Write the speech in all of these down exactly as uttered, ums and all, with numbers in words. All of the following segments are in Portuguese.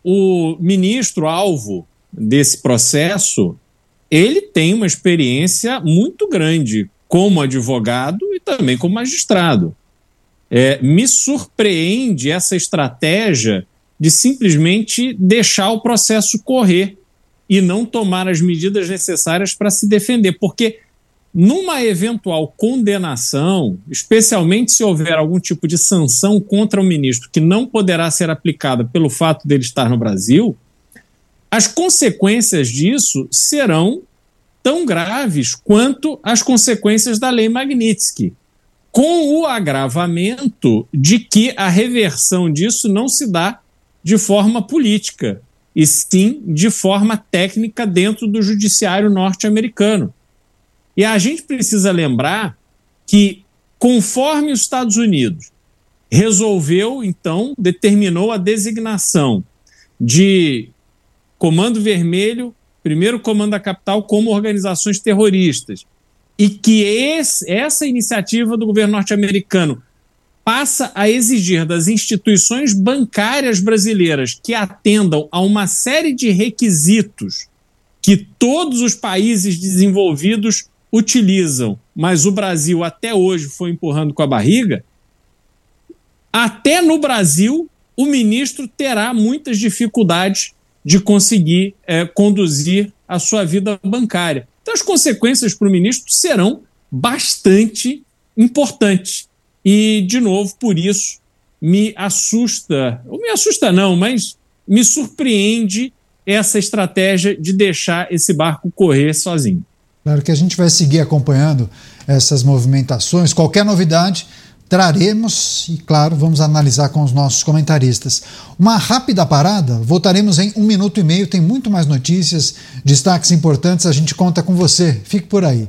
o ministro alvo desse processo, ele tem uma experiência muito grande como advogado e também como magistrado. É, me surpreende essa estratégia de simplesmente deixar o processo correr e não tomar as medidas necessárias para se defender, porque numa eventual condenação, especialmente se houver algum tipo de sanção contra o ministro que não poderá ser aplicada pelo fato dele estar no Brasil, as consequências disso serão tão graves quanto as consequências da Lei Magnitsky, com o agravamento de que a reversão disso não se dá de forma política, e sim de forma técnica dentro do judiciário norte-americano. E a gente precisa lembrar que, conforme os Estados Unidos resolveu, então, determinou a designação de Comando Vermelho, Primeiro Comando da Capital, como organizações terroristas, e que esse, essa iniciativa do governo norte-americano passa a exigir das instituições bancárias brasileiras que atendam a uma série de requisitos que todos os países desenvolvidos utilizam, mas o Brasil até hoje foi empurrando com a barriga. Até no Brasil, o ministro terá muitas dificuldades de conseguir é, conduzir a sua vida bancária. Então, as consequências para o ministro serão bastante importantes. E, de novo, por isso, me assusta, ou me assusta não, mas me surpreende essa estratégia de deixar esse barco correr sozinho. Claro que a gente vai seguir acompanhando essas movimentações. Qualquer novidade, traremos e, claro, vamos analisar com os nossos comentaristas. Uma rápida parada, voltaremos em um minuto e meio, tem muito mais notícias, destaques importantes, a gente conta com você. Fique por aí.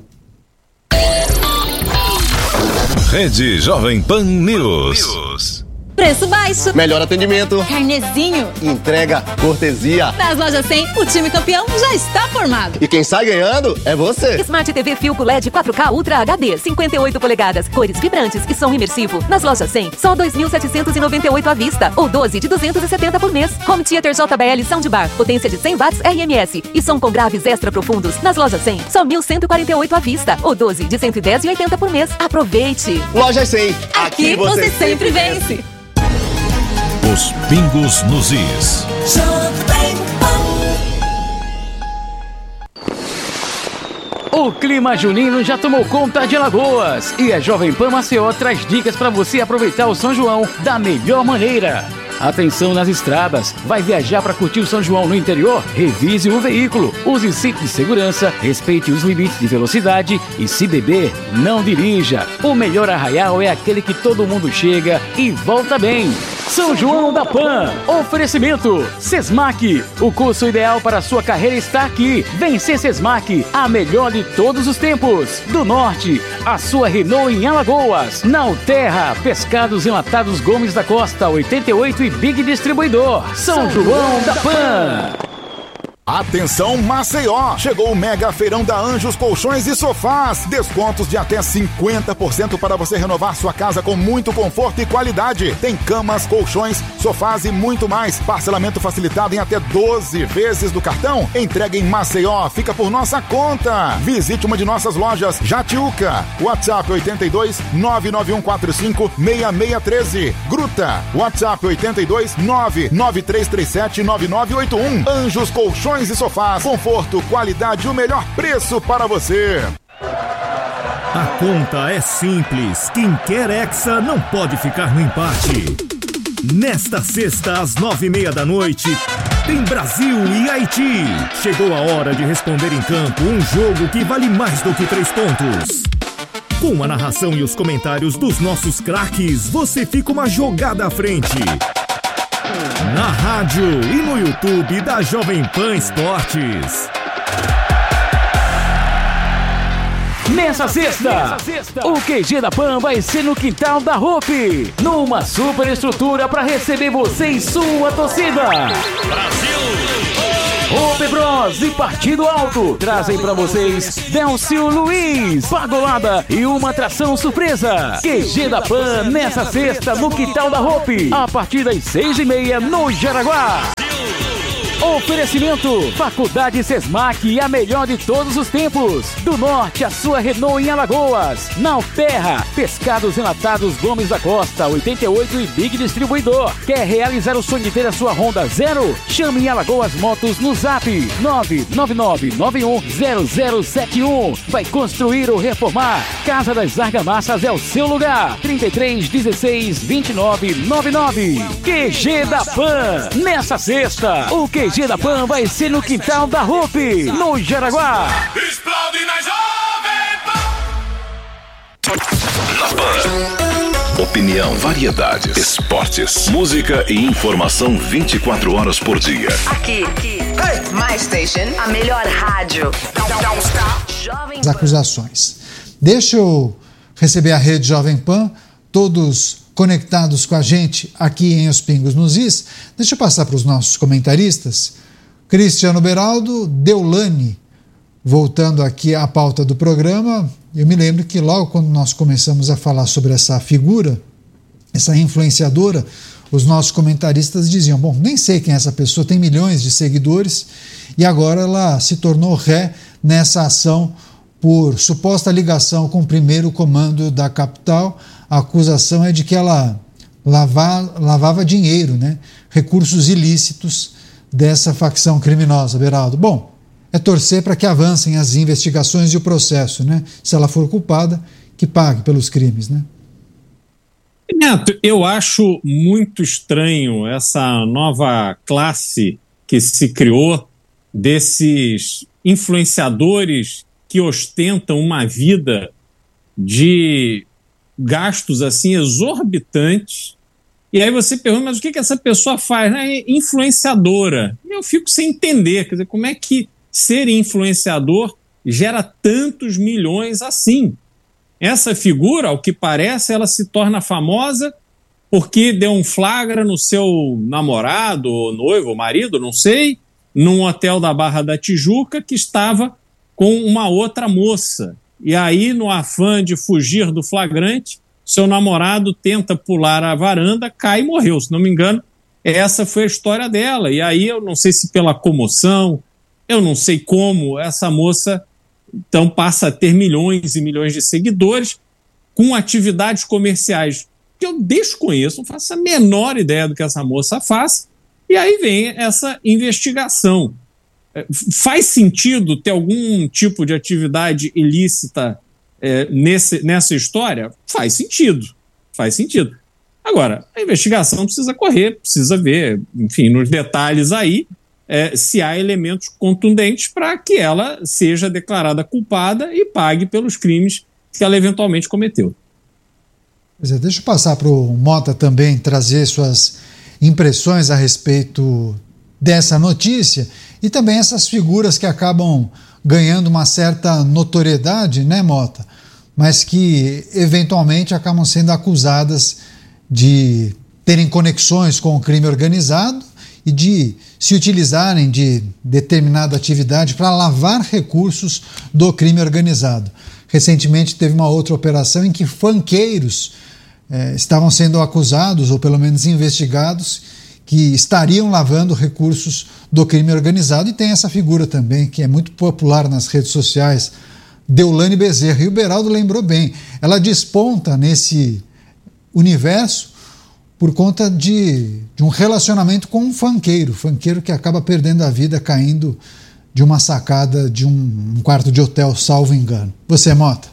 Rede Jovem Pan News. Preço baixo, melhor atendimento, carnezinho, entrega, cortesia. Nas lojas cem, o time campeão já está formado. E quem sai ganhando é você. Smart T V Philco L E D quatro K Ultra H D, cinquenta e oito polegadas, cores vibrantes e som imersivo. Nas lojas cem, só dois mil setecentos e noventa e oito à vista, ou doze de duzentos e setenta por mês. Home Theater J B L Soundbar, potência de cem watts R M S e som com graves extra profundos. Nas lojas cem, só mil cento e quarenta e oito à vista, ou doze de cento e dez e oitenta por mês. Aproveite! Lojas cem, aqui, aqui você, você sempre vence. vence. Os pingos nos is. O clima junino já tomou conta de Alagoas e a Jovem Pan Maceió traz dicas para você aproveitar o São João da melhor maneira. Atenção nas estradas, vai viajar para curtir o São João no interior? Revise o veículo, use cinto de segurança, respeite os limites de velocidade e, se beber, não dirija. O melhor arraial é aquele que todo mundo chega e volta bem. São João da Pan, oferecimento Sesmac, o curso ideal para a sua carreira está aqui. Vem ser Sesmac, a melhor de todos os tempos. Do Norte, a sua Renault em Alagoas. Na Alterra, Pescados Enlatados Gomes da Costa, oitenta e oito e Big Distribuidor. São João da Pan. Atenção Maceió! Chegou o Mega Feirão da Anjos Colchões e Sofás. Descontos de até cinquenta por cento para você renovar sua casa com muito conforto e qualidade. Tem camas, colchões, sofás e muito mais. Parcelamento facilitado em até doze vezes do cartão. Entrega em Maceió, fica por nossa conta. Visite uma de nossas lojas, Jatiuca. WhatsApp oito dois nove nove um quatro cinco seis seis um três. Gruta. WhatsApp oito dois nove nove três três sete nove nove oito um. Anjos Colchões e Sofás, conforto, qualidade e o melhor preço para você. A conta é simples. Quem quer Hexa não pode ficar no empate. Nesta sexta, às nove e meia da noite, tem Brasil e Haiti. Chegou a hora de responder em campo um jogo que vale mais do que três pontos. Com a narração e os comentários dos nossos craques, você fica uma jogada à frente. Na rádio e no YouTube da Jovem Pan Esportes. Nessa sexta, o Q G da Pan vai ser no quintal da Hope, numa super estrutura para receber você e sua torcida. Brasil! Hope Bros e Partido Alto trazem pra vocês Delcio Luiz, Pagolada e uma atração surpresa. Q G da Pan nessa sexta no quintal da Hope, a partir das seis e meia no Jaraguá. Oferecimento: Faculdade Sesmac, a melhor de todos os tempos. Do Norte, a sua Renault em Alagoas. Na Alterra, Pescados Enlatados Gomes da Costa, oitenta e oito e Big Distribuidor. Quer realizar o sonho de ter a sua Honda Zero? Chame em Alagoas Motos no Zap nove nove nove nove um zero zero sete um. Vai construir ou reformar? Casa das Argamassas é o seu lugar. trinta e três, dezesseis, vinte e nove, noventa e nove. Q G da Pan. Nessa sexta, o Q G da Pan vai ser no quintal da R U P, no Jaraguá. Explode na Jovem Pan. Na Pan. Opinião, variedades, esportes, música e informação vinte e quatro horas por dia. Aqui, aqui. My Station, a melhor rádio. Jovem Pan. As acusações. Deixa eu receber a rede Jovem Pan, todos conectados com a gente aqui em Os Pingos nos Is. Deixa eu passar para os nossos comentaristas. Cristiano Beraldo, Deolane, voltando aqui à pauta do programa. Eu me lembro que logo quando nós começamos a falar sobre essa figura, essa influenciadora, os nossos comentaristas diziam, bom, nem sei quem é essa pessoa, tem milhões de seguidores, e agora ela se tornou ré nessa ação por suposta ligação com o primeiro comando da capital. A acusação é de que ela lava, lavava dinheiro, né? Recursos ilícitos dessa facção criminosa, Beraldo. Bom, é torcer para que avancem as investigações e o processo, né? Se ela for culpada, que pague pelos crimes, né? Neto, eu acho muito estranho essa nova classe que se criou desses influenciadores que ostentam uma vida de gastos assim exorbitantes. E aí você pergunta, mas o que, que essa pessoa faz? É influenciadora. Eu fico sem entender, quer dizer, como é que ser influenciador gera tantos milhões assim? Essa figura, ao que parece, ela se torna famosa porque deu um flagra no seu namorado, ou noivo, ou marido, não sei, num hotel da Barra da Tijuca que estava com uma outra moça. E aí, no afã de fugir do flagrante, seu namorado tenta pular a varanda, cai e morreu. Se não me engano, essa foi a história dela. E aí, eu não sei se pela comoção, eu não sei como, essa moça então passa a ter milhões e milhões de seguidores com atividades comerciais que eu desconheço, não faço a menor ideia do que essa moça faz. E aí vem essa investigação. Faz sentido ter algum tipo de atividade ilícita é, nesse, nessa história? Faz sentido, faz sentido. Agora, a investigação precisa correr, precisa ver, enfim, nos detalhes aí, é, se há elementos contundentes para que ela seja declarada culpada e pague pelos crimes que ela eventualmente cometeu. Pois é, deixa eu passar para o Mota também trazer suas impressões a respeito dessa notícia e também essas figuras que acabam ganhando uma certa notoriedade, né, Mota? Mas que eventualmente acabam sendo acusadas de terem conexões com o crime organizado e de se utilizarem de determinada atividade para lavar recursos do crime organizado. Recentemente teve uma outra operação em que funkeiros eh, estavam sendo acusados, ou pelo menos investigados, que estariam lavando recursos do crime organizado, e tem essa figura também, que é muito popular nas redes sociais, Deolane Bezerra. E o Beraldo lembrou bem, ela desponta nesse universo por conta de, de um relacionamento com um funkeiro, funkeiro que acaba perdendo a vida caindo de uma sacada de um, um quarto de hotel, salvo engano. Você, Mota?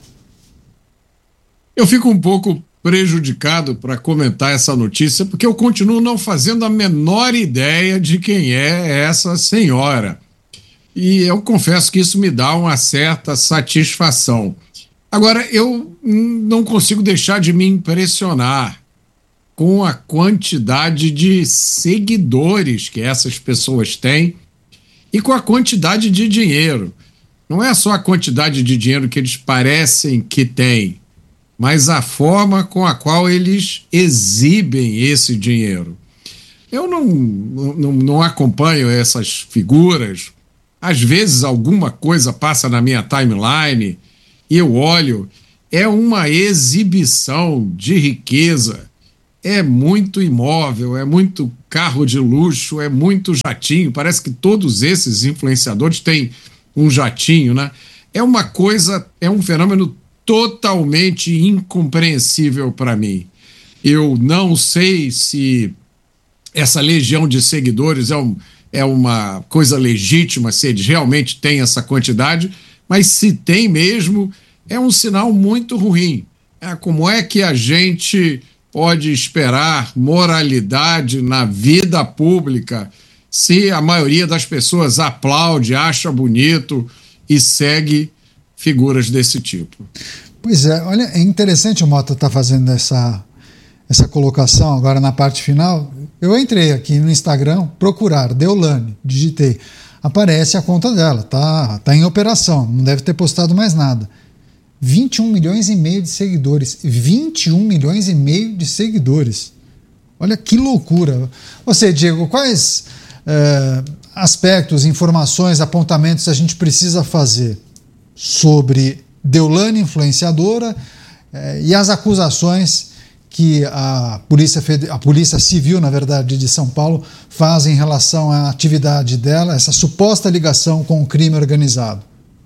Eu fico um pouco prejudicado para comentar essa notícia, porque eu continuo não fazendo a menor ideia de quem é essa senhora. E eu confesso que isso me dá uma certa satisfação. Agora, eu não consigo deixar de me impressionar com a quantidade de seguidores que essas pessoas têm e com a quantidade de dinheiro. Não é só a quantidade de dinheiro que eles parecem que têm, mas a forma com a qual eles exibem esse dinheiro. Eu não, não, não acompanho essas figuras. Às vezes alguma coisa passa na minha timeline e eu olho, é uma exibição de riqueza é muito imóvel, é muito carro de luxo, é muito jatinho. Parece que todos esses influenciadores têm um jatinho, né? É uma coisa, é um fenômeno totalmente incompreensível para mim. Eu não sei se essa legião de seguidores é, um, é uma coisa legítima, se eles realmente têm essa quantidade, mas se tem mesmo, é um sinal muito ruim. É, como é que a gente pode esperar moralidade na vida pública se a maioria das pessoas aplaude, acha bonito e segue figuras desse tipo? Pois é, olha, é interessante o Mota estar tá fazendo essa, essa colocação agora na parte final. Eu entrei aqui no Instagram, procurar Deolane, digitei, aparece a conta dela, tá, tá em operação, não deve ter postado mais nada. vinte e um milhões e meio de seguidores. vinte e um milhões e meio de seguidores. Olha que loucura. Você, Diego, quais eh, aspectos, informações, apontamentos a gente precisa fazer sobre Deolane influenciadora eh, e as acusações que a Polícia, Fede- a Polícia Civil, na verdade, de São Paulo, faz em relação à atividade dela, essa suposta ligação com o crime organizado?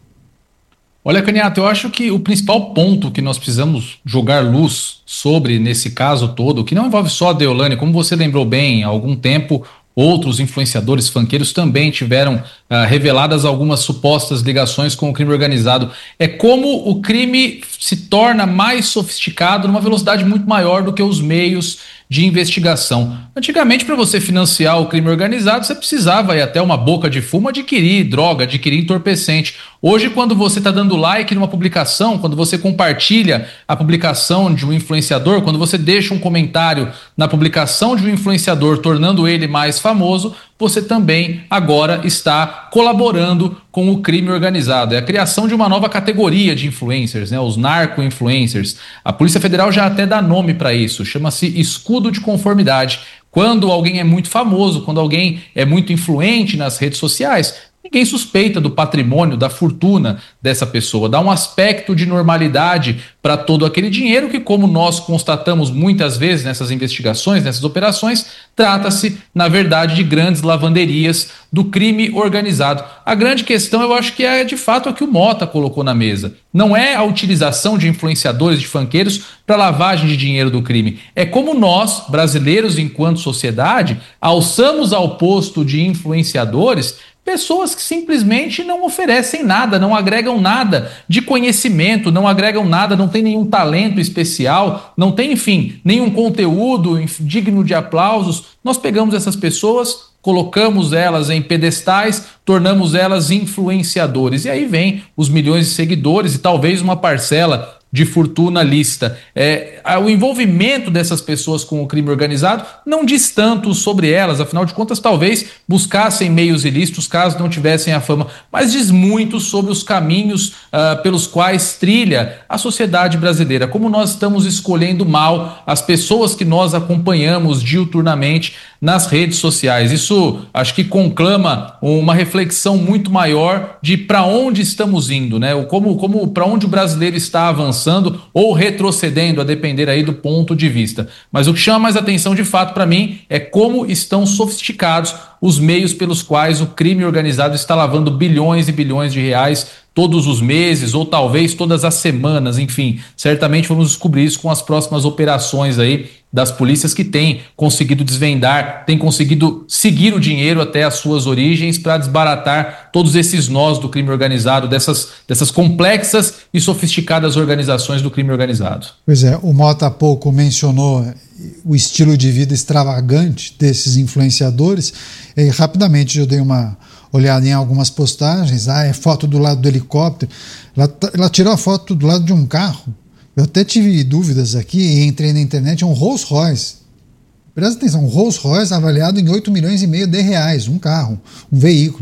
Olha, Caniato, eu acho que o principal ponto que nós precisamos jogar luz sobre nesse caso todo, que não envolve só a Deolane, como você lembrou bem, há algum tempo outros influenciadores funkeiros também tiveram ah, reveladas algumas supostas ligações com o crime organizado. É como o crime se torna mais sofisticado numa velocidade muito maior do que os meios de investigação. Antigamente, para você financiar o crime organizado, você precisava ir até uma boca de fumo adquirir droga, adquirir entorpecente. Hoje, quando você está dando like numa publicação, quando você compartilha a publicação de um influenciador, quando você deixa um comentário na publicação de um influenciador, tornando ele mais famoso, você também agora está colaborando com o crime organizado. É a criação de uma nova categoria de influencers, né? Os narco-influencers. A Polícia Federal já até dá nome para isso, chama-se escudo de conformidade. Quando alguém é muito famoso, quando alguém é muito influente nas redes sociais, ninguém suspeita do patrimônio, da fortuna dessa pessoa. Dá um aspecto de normalidade para todo aquele dinheiro que, como nós constatamos muitas vezes nessas investigações, nessas operações, trata-se, na verdade, de grandes lavanderias do crime organizado. A grande questão, eu acho que é, de fato, a que o Mota colocou na mesa. Não é a utilização de influenciadores, de funkeiros, para lavagem de dinheiro do crime. É como nós, brasileiros, enquanto sociedade, alçamos ao posto de influenciadores pessoas que simplesmente não oferecem nada, não agregam nada de conhecimento, não agregam nada, não tem nenhum talento especial, não tem, enfim, nenhum conteúdo digno de aplausos. Nós pegamos essas pessoas, colocamos elas em pedestais, tornamos elas influenciadores. E aí vem os milhões de seguidores e talvez uma parcela de fortuna lícita. É, o envolvimento dessas pessoas com o crime organizado não diz tanto sobre elas, afinal de contas talvez buscassem meios ilícitos caso não tivessem a fama, mas diz muito sobre os caminhos uh, pelos quais trilha a sociedade brasileira, como nós estamos escolhendo mal as pessoas que nós acompanhamos diuturnamente nas redes sociais. Isso acho que conclama uma reflexão muito maior de para onde estamos indo, né? Como, como para onde o brasileiro está avançando ou retrocedendo, a depender aí do ponto de vista. Mas o que chama mais atenção de fato para mim é como estão sofisticados os meios pelos quais o crime organizado está lavando bilhões e bilhões de reais todos os meses ou talvez todas as semanas, enfim, certamente vamos descobrir isso com as próximas operações aí das polícias que têm conseguido desvendar, têm conseguido seguir o dinheiro até as suas origens para desbaratar todos esses nós do crime organizado, dessas, dessas complexas e sofisticadas organizações do crime organizado. Pois é, o Mota há pouco mencionou o estilo de vida extravagante desses influenciadores e rapidamente eu dei uma olhada em algumas postagens, ah, é foto do lado do helicóptero, ela, ela tirou a foto do lado de um carro. Eu até tive dúvidas aqui e entrei na internet, é um Rolls Royce. Presta atenção, um Rolls Royce avaliado em oito milhões e meio de reais, um carro, um veículo.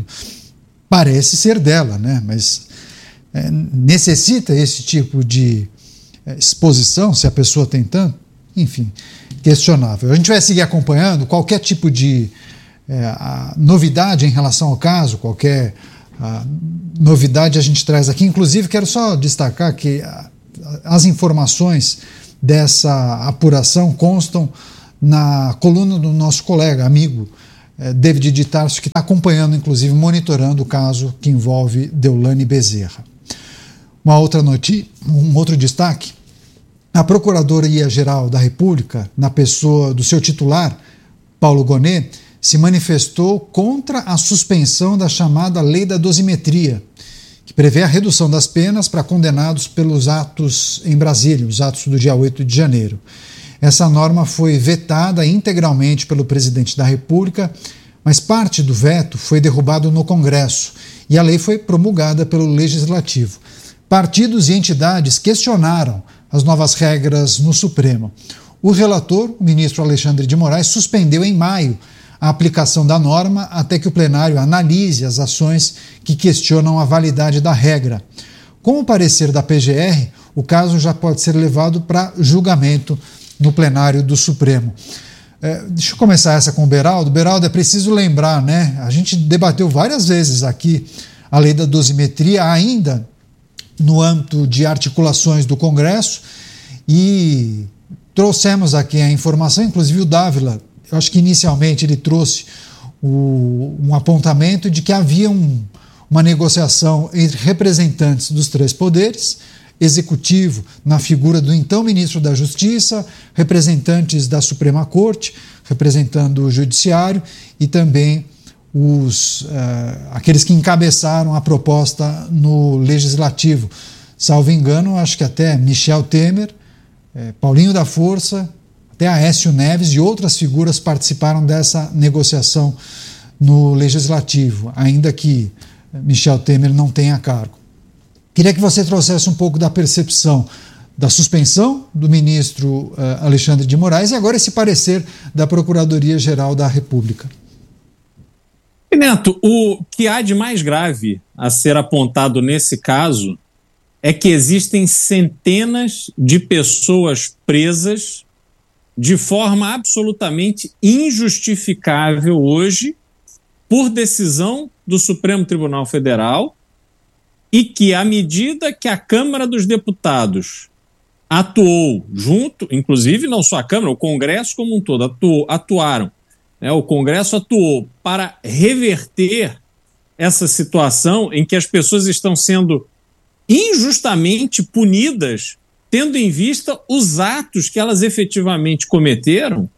Parece ser dela, né? Mas é, necessita esse tipo de é, exposição, se a pessoa tem tanto? Enfim, questionável. A gente vai seguir acompanhando qualquer tipo de é, a novidade em relação ao caso, qualquer a, novidade a gente traz aqui. Inclusive, quero só destacar que a, as informações dessa apuração constam na coluna do nosso colega, amigo, eh, David de Tarso, que está acompanhando, inclusive monitorando o caso que envolve Deolane Bezerra. Uma outra notícia, um outro destaque: a Procuradoria-Geral da República, na pessoa do seu titular, Paulo Gonet, se manifestou contra a suspensão da chamada Lei da Dosimetria, que prevê a redução das penas para condenados pelos atos em Brasília, os atos do dia oito de janeiro. Essa norma foi vetada integralmente pelo presidente da República, mas parte do veto foi derrubado no Congresso e a lei foi promulgada pelo Legislativo. Partidos e entidades questionaram as novas regras no Supremo. O relator, o ministro Alexandre de Moraes, suspendeu em maio a aplicação da norma até que o plenário analise as ações que questionam a validade da regra. Com o parecer da P G R, o caso já pode ser levado para julgamento no plenário do Supremo. É, deixa eu começar essa com o Beraldo. Beraldo, é preciso lembrar, né? A gente debateu várias vezes aqui a lei da dosimetria, ainda no âmbito de articulações do Congresso, e trouxemos aqui a informação, inclusive o Dávila, eu acho que inicialmente ele trouxe o, um apontamento de que havia um, uma negociação entre representantes dos três poderes, executivo na figura do então ministro da Justiça, representantes da Suprema Corte, representando o Judiciário, e também os, uh, aqueles que encabeçaram a proposta no Legislativo. Salvo engano, acho que até Michel Temer, eh, Paulinho da Força, até Aécio Neves e outras figuras participaram dessa negociação no Legislativo, ainda que Michel Temer não tenha cargo. Queria que você trouxesse um pouco da percepção da suspensão do ministro uh, Alexandre de Moraes e agora esse parecer da Procuradoria-Geral da República. Neto, o que há de mais grave a ser apontado nesse caso é que existem centenas de pessoas presas de forma absolutamente injustificável hoje por decisão do Supremo Tribunal Federal, e que, à medida que a Câmara dos Deputados atuou junto, inclusive não só a Câmara, o Congresso como um todo atuou, atuaram, né, o Congresso atuou para reverter essa situação em que as pessoas estão sendo injustamente punidas, tendo em vista os atos que elas efetivamente cometeram,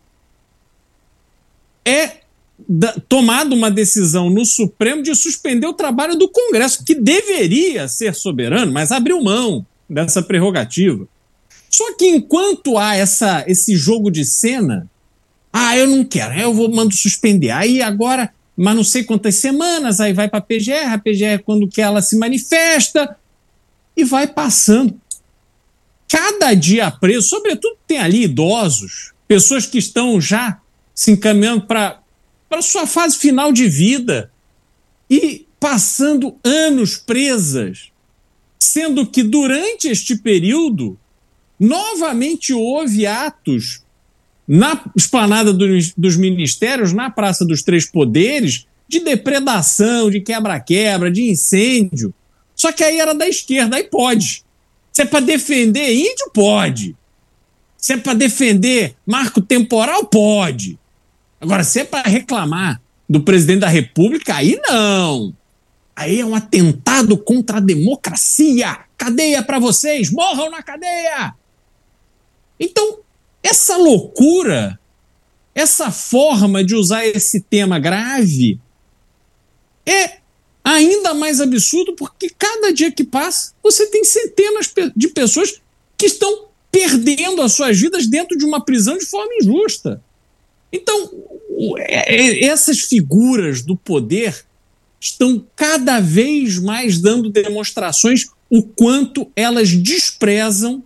é da, tomada uma decisão no Supremo de suspender o trabalho do Congresso, que deveria ser soberano, mas abriu mão dessa prerrogativa. Só que enquanto há essa, esse jogo de cena, ah, eu não quero, eu vou mando suspender, aí agora, mas não sei quantas semanas, aí vai para a P G R, a P G R quando que ela se manifesta, e vai passando. Cada dia preso, sobretudo tem ali idosos, pessoas que estão já se encaminhando para a sua fase final de vida e passando anos presas, sendo que durante este período novamente houve atos na esplanada dos, dos ministérios, na Praça dos Três Poderes, de depredação, de quebra-quebra, de incêndio. Só que aí era da esquerda, aí pode. Se é para defender índio, pode. Se é para defender marco temporal, pode. Agora, se é para reclamar do presidente da República, aí não. Aí é um atentado contra a democracia. Cadeia para vocês, morram na cadeia. Então, essa loucura, essa forma de usar esse tema grave é ainda mais absurdo, porque cada dia que passa você tem centenas de pessoas que estão perdendo as suas vidas dentro de uma prisão de forma injusta. Então, essas figuras do poder estão cada vez mais dando demonstrações o quanto elas desprezam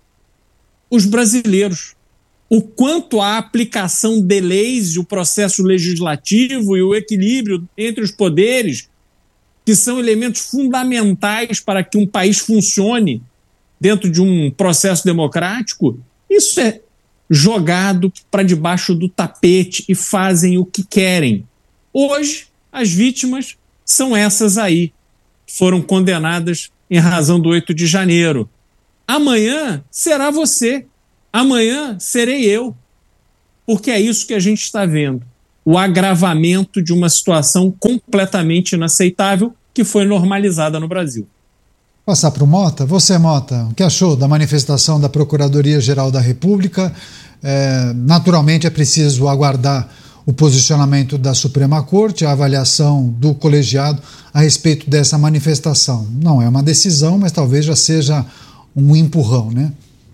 os brasileiros, o quanto a aplicação de leis e o processo legislativo e o equilíbrio entre os poderes, que são elementos fundamentais para que um país funcione dentro de um processo democrático, isso é jogado para debaixo do tapete e fazem o que querem. Hoje, as vítimas são essas aí, foram condenadas em razão do oito de janeiro. Amanhã será você, amanhã serei eu. porque é isso que a gente está vendo. O agravamento de uma situação completamente inaceitável que foi normalizada no Brasil. Passar para o Mota. Você, Mota, o que achou da manifestação da Procuradoria-Geral da República? É, naturalmente é preciso aguardar o posicionamento da Suprema Corte, a avaliação do colegiado a respeito dessa manifestação. Não é uma decisão, mas talvez já seja um empurrão, né?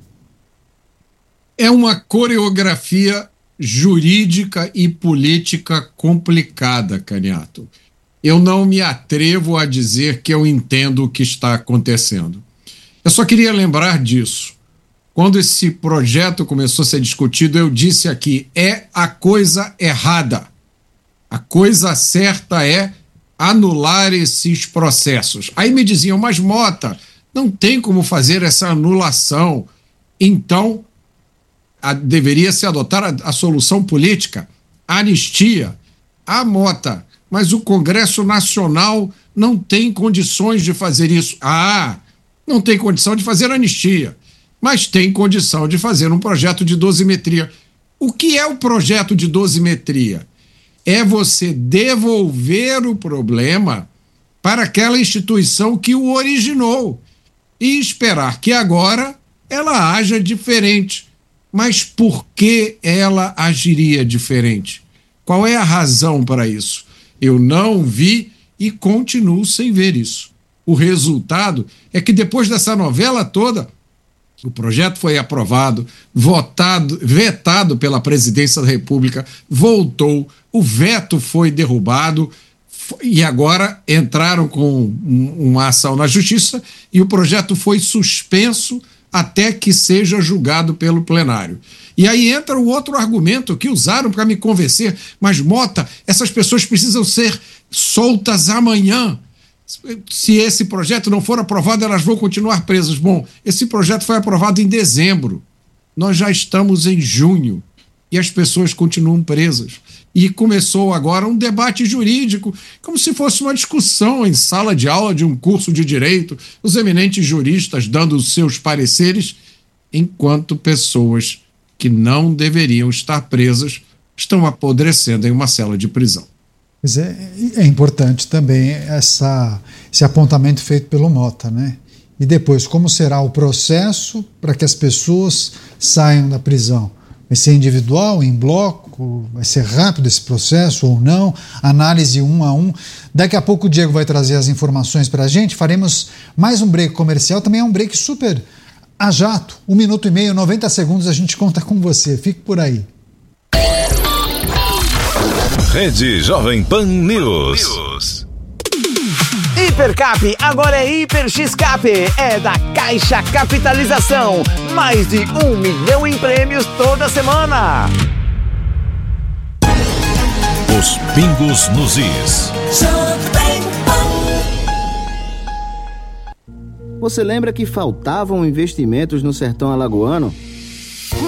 É uma coreografia jurídica e política complicada, Caniato. Eu não me atrevo a dizer que eu entendo o que está acontecendo. Eu só queria lembrar disso. Quando esse projeto começou a ser discutido, eu disse aqui, é a coisa errada. A coisa certa é anular esses processos. Aí me diziam, mas Mota, não tem como fazer essa anulação. Então, a, deveria se adotar a, a solução política, a anistia. Ah, Mota, mas o Congresso Nacional não tem condições de fazer isso. Ah, não tem condição de fazer anistia, mas tem condição de fazer um projeto de dosimetria. O que é o projeto de dosimetria? É você devolver o problema para aquela instituição que o originou e esperar que agora ela haja diferente. Mas por que ela agiria diferente? Qual é a razão para isso? Eu não vi e continuo sem ver isso. O resultado é que depois dessa novela toda, o projeto foi aprovado, votado, vetado pela Presidência da República, voltou, o veto foi derrubado e agora entraram com uma ação na Justiça e o projeto foi suspenso até que seja julgado pelo plenário. E aí entra o outro argumento que usaram para me convencer, mas Mota, essas pessoas precisam ser soltas amanhã. Se esse projeto não for aprovado, elas vão continuar presas. Bom, esse projeto foi aprovado em dezembro. Nós já estamos em junho e as pessoas continuam presas. E começou agora um debate jurídico, como se fosse uma discussão em sala de aula de um curso de direito, os eminentes juristas dando os seus pareceres, enquanto pessoas que não deveriam estar presas estão apodrecendo em uma cela de prisão. Pois é, é importante também essa, esse apontamento feito pelo Mota, né? E depois, como será o processo para que as pessoas saiam da prisão? Vai ser individual, em bloco? Vai ser rápido esse processo ou não? Análise um a um. Daqui a pouco o Diego vai trazer as informações para a gente. Faremos mais um break comercial. Também é um break super a jato. Um minuto e meio, noventa segundos, a gente conta com você. Fique por aí. Rede Jovem Pan News. Hipercap agora é Hiper X-Cap, é da Caixa Capitalização. Mais de um milhão em prêmios toda semana. Os pingos nos is. Você lembra que faltavam investimentos no sertão alagoano?